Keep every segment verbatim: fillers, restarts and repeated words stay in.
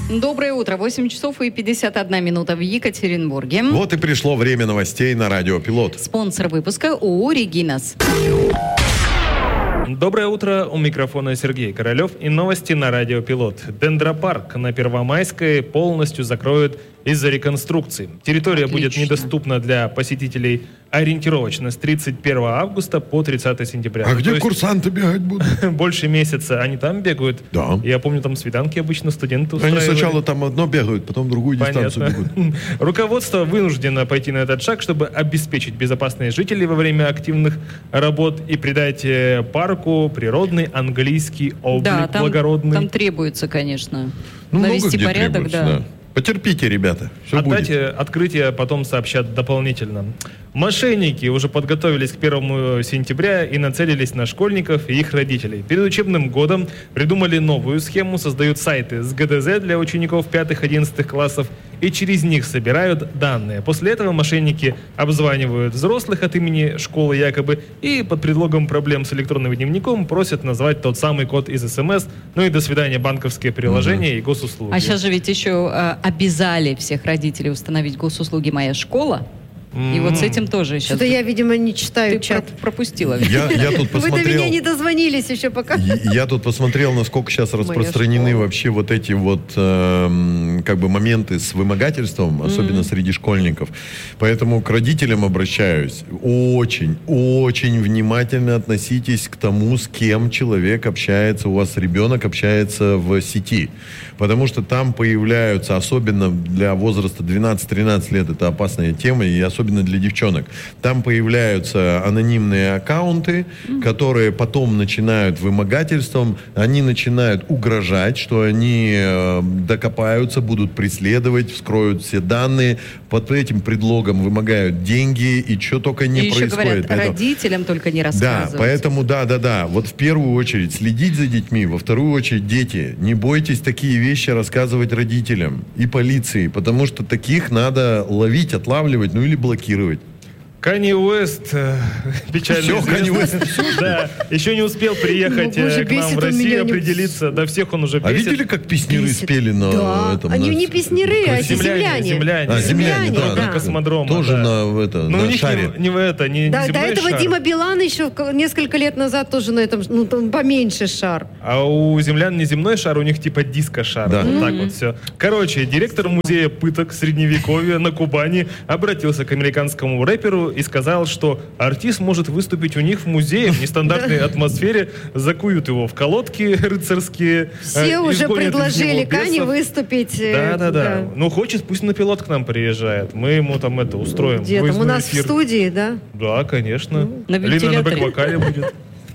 Доброе утро. восемь часов и пятьдесят одна минута в Екатеринбурге. Вот и пришло время новостей на Радио Пилот. Спонсор выпуска ООО «Регинас». Доброе утро. У микрофона Сергей Королев и новости на Радио Пилот. Дендропарк на Первомайской полностью закроют из-за реконструкции. Территория Отлично. будет недоступна для посетителей ориентировочно с тридцать первого августа по тридцатого сентября. А ну, где курсанты бегать будут? Больше месяца они там бегают. Да. Я помню, там свиданки обычно студенты устраивали. Они сначала там одно бегают, потом другую Понятно. дистанцию бегут. Руководство вынуждено пойти на этот шаг, чтобы обеспечить безопасность жителей во время активных работ и придать парку природный английский облик, да, там, благородный. Там требуется, конечно, ну, навести порядок. Да. Да. Потерпите, ребята, все Отдать будет. Открытие потом сообщат дополнительно. Мошенники уже подготовились к первому сентября и нацелились на школьников и их родителей. Перед учебным годом придумали новую схему, создают сайты с ГДЗ для учеников пятых-одиннадцатых классов и через них собирают данные. После этого мошенники обзванивают взрослых от имени школы якобы и под предлогом проблем с электронным дневником просят назвать тот самый код из СМС, ну и до свидания банковские приложения угу. и госуслуги. А сейчас же ведь еще э, обязали всех родителей установить госуслуги «Моя школа». И вот с этим тоже сейчас... Что-то я, видимо, не читаю Ты чат. Про- пропустила. Я, я тут посмотрел... Вы до меня не дозвонились еще пока. Я, я тут посмотрел, насколько сейчас распространены вообще вот эти вот э, как бы моменты с вымогательством, особенно mm-hmm. среди школьников. Поэтому к родителям обращаюсь. Очень, очень внимательно относитесь к тому, с кем человек общается, у вас ребенок общается в сети. Потому что там появляются, особенно для возраста двенадцать-тринадцать лет, это опасная тема, и особенно для девчонок. Там появляются анонимные аккаунты, mm-hmm. которые потом начинают вымогательством, они начинают угрожать, что они э, докопаются, будут преследовать, вскроют все данные, под этим предлогом вымогают деньги, и что только не и происходит. еще говорят, поэтому... родителям только не рассказывать. Да, поэтому да, да, да. Вот в первую очередь следить за детьми, во вторую очередь дети. Не бойтесь такие вещи рассказывать родителям и полиции, потому что таких надо ловить, отлавливать, ну или блокировать. Канье Уэст, э, печально Все, Канье Уэст. Да, еще не успел приехать Ну, боже, э, к нам в бесит он Россию, меня, не- определиться. Да всех он уже А бесит. видели, как песниры Бесит. спели на Да. этом? Они на- не песниры, а Земляне, земляне. земляне. А, земляне, да, На да. космодрома, Тоже да. на, в это, Ну, у на них шаре. не, не в это, не, Да, не до земной этого шар. Дима Билан еще к- несколько лет назад тоже на этом, ну, там поменьше шар. А у землян не земной шар, у них типа диско-шар. Да. Вот так вот все. Короче, директор музея пыток Средневековья на Кубани обратился к американскому рэперу и сказал, что артист может выступить у них в музее в нестандартной атмосфере, закуют его в колодки рыцарские. Все э, уже изгонят из предложили него Кане бесов. выступить. э, Да-да-да. Ну, хочет, пусть на пилот к нам приезжает. Мы ему там это устроим. Где там? У выездной нас в эфир. студии, да? Да, конечно. на Лина на вентиляторе. бэк-вокале будет.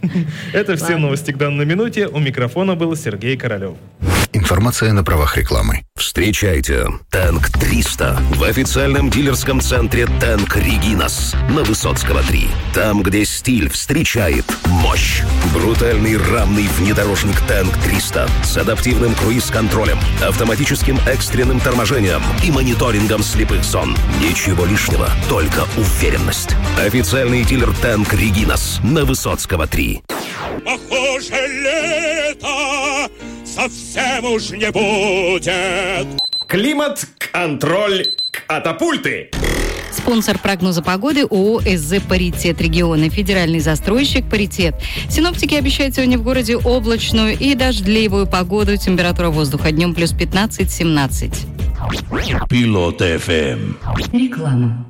Это все Ладно. новости к данной минуте. У микрофона был Сергей Королев. Информация на правах рекламы. Встречайте Танк триста в официальном дилерском центре Танк Регинас на Высоцкого три. Там, где стиль встречает мощь. Брутальный рамный внедорожник Танк триста с адаптивным круиз-контролем, автоматическим экстренным торможением и мониторингом слепых зон. Ничего лишнего, только уверенность. Официальный дилер Танк Регинас на Высоцкого три. Похоже, лето совсем уж не будет. Климат-контроль катапульты. Спонсор прогноза погоды ООО «СЗ Паритет Регионы», федеральный застройщик «Паритет». Синоптики обещают сегодня в городе облачную и дождливую погоду. Температура воздуха днем плюс пятнадцать-семнадцать. Пилот эф эм. Реклама.